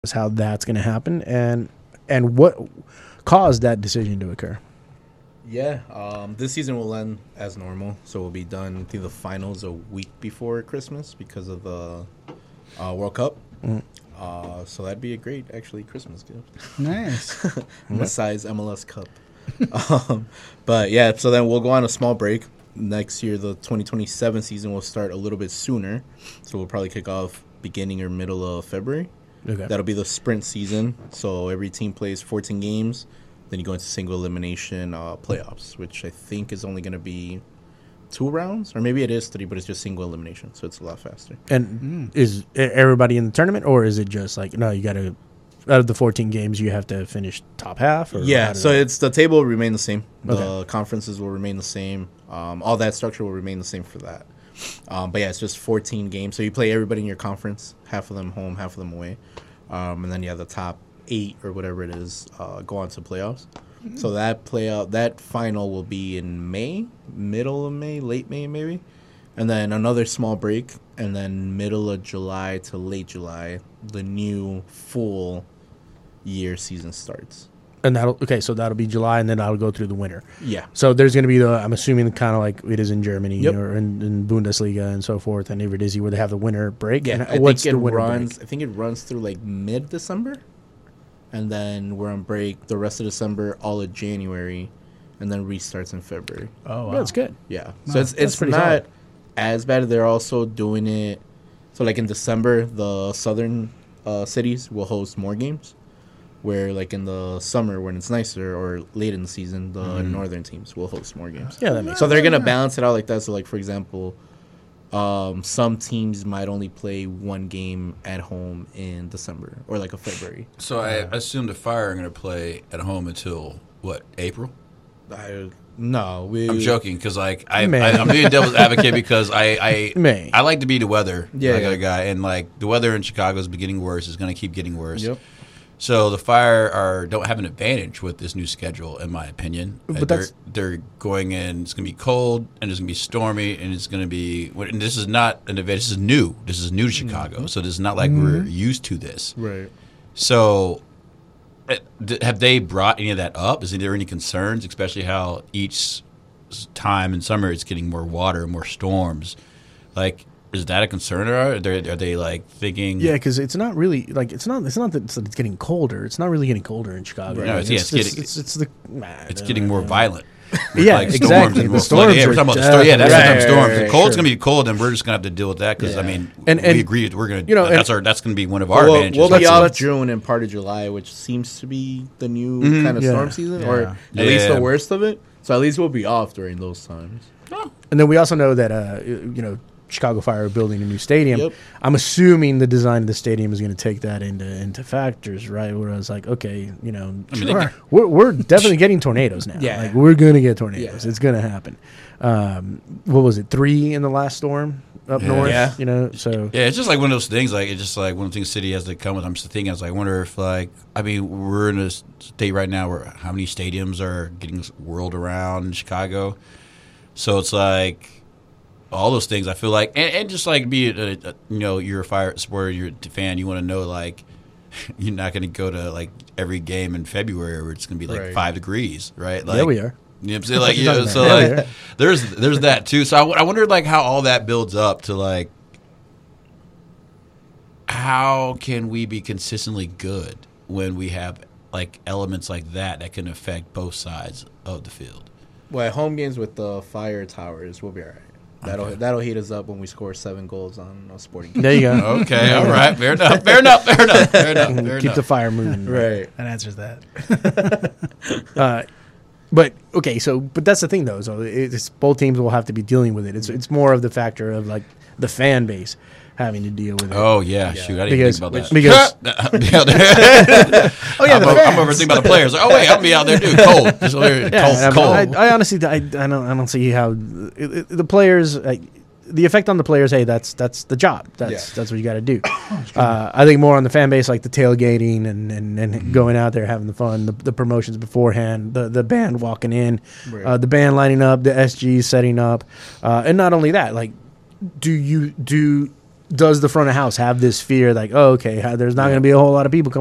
how that's going to happen and what caused that decision to occur. Yeah, this season will end as normal, so we'll be done through the finals a week before Christmas because of the World Cup. So that'd be a great, actually, Christmas gift. Nice. Besides MLS Cup. But yeah, so then we'll go on a small break. Next year, the 2027 season will start a little bit sooner, so we'll probably kick off beginning or middle of February. Okay. That'll be the sprint season, so every team plays 14 games. Then you go into single elimination playoffs, which I think is only going to be 2 rounds, or maybe it is 3, but it's just single elimination, so it's a lot faster. And is everybody in the tournament, or is it just like, no, you got to, out of the 14 games, you have to finish top half? Or Yeah, so it's the table will remain the same. The Okay. conferences will remain the same. All that structure will remain the same for that. But yeah, it's just 14 games. So you play everybody in your conference, half of them home, half of them away. And then you have the top 8 or whatever it is go on to playoffs. So that final will be in May, middle of May, late May maybe. And then another small break. And then middle of July to late July, the new full year season starts. And so that'll be July, and then that'll go through the winter. Yeah. So there's going to be I'm assuming kind of like it is in Germany Yep. or in Bundesliga and so forth, and Eredivisie, where they have the winter break. Yeah, And I what's think the it winter runs. break? I think it runs through like mid-December, and then we're on break the rest of December, all of January, and then restarts in February. Oh, wow. Yeah, that's good. Yeah, Wow, so it's that's pretty not solid. as bad. They're also doing it. So like in December, the southern cities will host more games, where like in the summer when it's nicer or late in the season, the northern teams will host more games. Yeah, that makes So sense. they're gonna balance it out like that. So like for example, some teams might only play 1 game at home in December or like a February. So I assume the Fire are going to play at home until, what, April? No, I'm joking because like I'm Man. being devil's advocate because I May. like to be the weather Yeah, like yeah. a guy, and like the weather in Chicago is getting worse. It's going to keep getting worse. Yep. So the Fire don't have an advantage with this new schedule, in my opinion. But they're going in. It's going to be cold, and it's going to be stormy, and it's going to be. And this is not an advantage. This is new. This is new to Chicago. So this is not like we're used to this. Right. So, have they brought any of that up? Is there any concerns, especially how each time in summer it's getting more water, more storms? Like, is that a concern, or are they like thinking? Yeah, because it's not really like it's not that it's getting colder. It's not really getting colder in Chicago. Right. No, it's getting more violent. Yeah, Like storms exactly. and The more storms flooding. Yeah, we're are talking about the storm. Yeah, that's right, the time right, storms. right, The cold's sure. going to be cold, and we're just going to have to deal with that because I mean, And- we agree we're going to. you know, that's going to be one of our We'll advantages. be off let's- June and part of July, which seems to be the new kind of Yeah. storm season, or Yeah. at least Yeah. the worst of it. So at least we'll be off during those times. And then we also know that Chicago Fire are building a new stadium. Yep. I'm assuming the design of the stadium is going to take that into factors, right? Where I was like, okay, Sure. we're definitely getting tornadoes now. Yeah. Like we're going to get tornadoes. Yeah. It's going to happen. What was it? 3 in the last storm up north. Yeah. So Yeah, it's just like one of those things. Like it's just like one of the things City has to come with. I'm just thinking. I was like, I wonder if we're in a state right now where how many stadiums are getting whirled around in Chicago. So it's like all those things. I feel like, and just like you're a Fire supporter, you're a fan. You want to know like you're not going to go to like every game in February where it's going to be like Right. 5 degrees, right? Like, yeah, we are. You know what I'm saying? Like, What you talking so about? like, there's that too. So I wondered like how all that builds up to like, how can we be consistently good when we have like elements like that can affect both sides of the field? Well, at home games with the Fire Towers, we'll be all right. That'll heat us up when we score 7 goals on a sporting game. There you go. Okay, all right, fair enough, fair enough, fair enough, fair enough. Fair Keep enough. the fire moving. Right. That answers that. But okay, but that's the thing though. So it's both teams will have to be dealing with it. It's more of the factor of like the fan base having to deal with it. Oh yeah, shoot, I didn't Because- think about that. because- Oh, yeah, the the I'm overthinking about the players. Like, oh wait, I'll be out there, dude. Cold, just over here, Yeah, cold. I honestly, I don't see how the players, the effect on the players. Hey, that's the job. That's what you got to do. I think more on the fan base, like the tailgating and going out there having the fun, the promotions beforehand, the band walking in, Right. the band lining up, the SG setting up, and not only that, like do does the front of house have this fear like, oh, okay, there's not going to be a whole lot of people